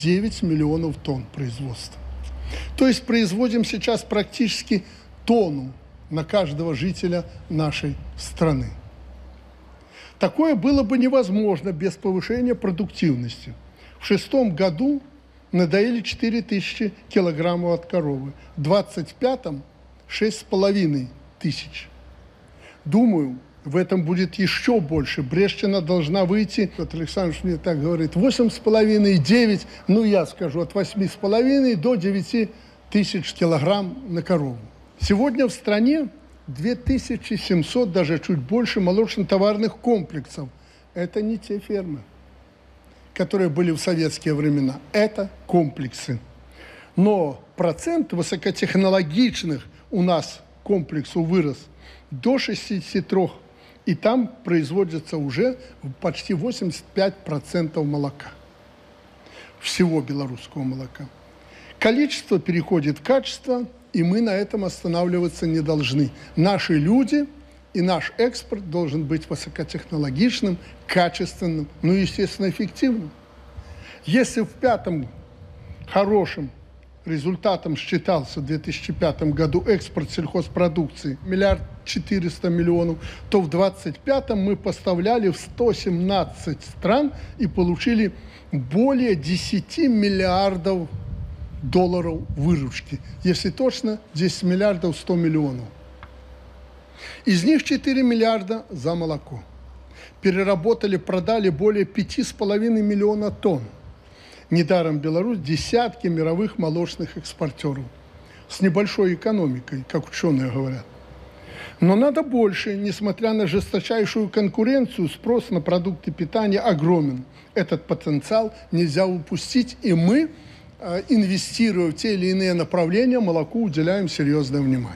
9 миллионов тонн производства. То есть производим сейчас практически тонну на каждого жителя нашей страны. Такое было бы невозможно без повышения продуктивности. В 2006 году надоели 4000 килограммов от коровы, в 2025 – 6500. Думаю, в этом будет еще больше. Брестщина должна выйти, вот Александр мне так говорит, 8,5, 9, ну я скажу, от 8,5 до 9 тысяч килограмм на корову. Сегодня в стране 2700, даже чуть больше, молочно-товарных комплексов. Это не те фермы, которые были в советские времена. Это комплексы. Но процент высокотехнологичных у нас комплексов вырос до 63%. И там производится уже почти 85% молока. Всего белорусского молока. Количество переходит в качество, и мы на этом останавливаться не должны. Наши люди и наш экспорт должен быть высокотехнологичным, качественным, ну и, естественно, эффективным. Если в пятом хорошим результатом считался в 2005 году экспорт сельхозпродукции 1 400 миллионов, то в 2025 мы поставляли в 117 стран и получили более 10 миллиардов долларов выручки. Если точно, 10 миллиардов 100 миллионов. Из них 4 миллиарда за молоко. Переработали, продали более 5,5 миллиона тонн. Недаром Беларусь десятки мировых молочных экспортеров с небольшой экономикой, как ученые говорят. Но надо больше, несмотря на жесточайшую конкуренцию, спрос на продукты питания огромен. Этот потенциал нельзя упустить, и мы, инвестируя в те или иные направления, молоку уделяем серьезное внимание.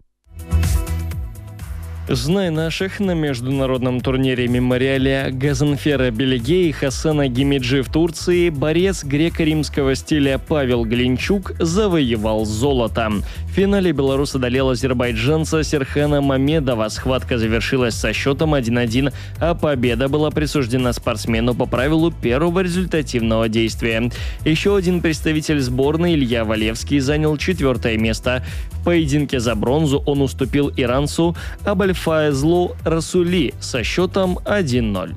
Знай наших на международном турнире мемориале Газанфера Белегей Хасана Гимиджи в Турции борец греко-римского стиля Павел Глинчук завоевал золото. В финале белорус одолел азербайджанца Серхана Мамедова. Схватка завершилась со счетом 1-1, а победа была присуждена спортсмену по правилу первого результативного действия. Еще один представитель сборной, Илья Валевский, занял 4-е место. В поединке за бронзу он уступил иранцу Абальфаезлу Расули со счетом 1-0.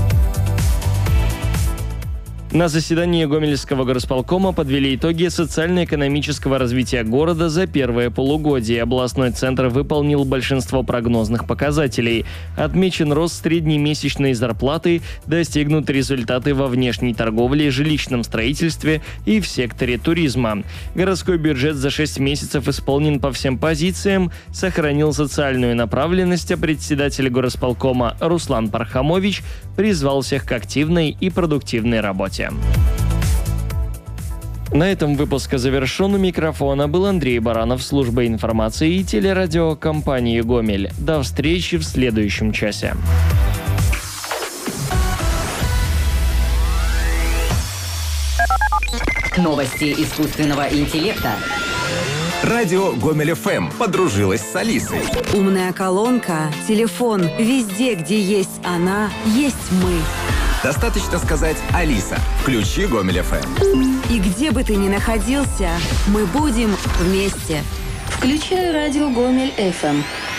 На заседании Гомельского горосполкома подвели итоги социально-экономического развития города за первое полугодие. Областной центр выполнил большинство прогнозных показателей. Отмечен рост среднемесячной зарплаты, достигнуты результаты во внешней торговле, жилищном строительстве и в секторе туризма. Городской бюджет за 6 месяцев исполнен по всем позициям, сохранил социальную направленность, а председатель горосполкома Руслан Пархамович призвал всех к активной и продуктивной работе. На этом выпуск завершен. У микрофона был Андрей Баранов, служба информации и телерадиокомпании «Гомель». До встречи в следующем часе. Новости искусственного интеллекта. Радио Гомель ФМ подружилась с Алисой. Умная колонка, телефон, везде, где есть она, есть мы. Достаточно сказать «Алиса, включи Гомель ФМ». И где бы ты ни находился, мы будем вместе. Включай радио Гомель ФМ.